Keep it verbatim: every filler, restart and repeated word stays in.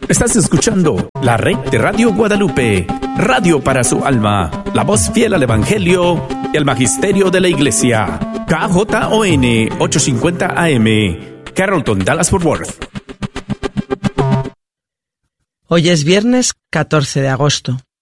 Estás escuchando la red de Radio Guadalupe, radio para su alma, la voz fiel al Evangelio y al Magisterio de la Iglesia. K J O N ochocientos cincuenta A M, Carrollton, Dallas-Fort Worth. Hoy es viernes catorce de agosto.